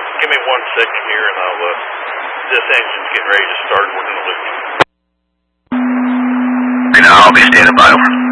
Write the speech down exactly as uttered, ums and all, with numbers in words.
give me one second here, and I'll, uh, this engine's getting ready to start. We're going to lose you. Okay, now I'll be standing by. Over.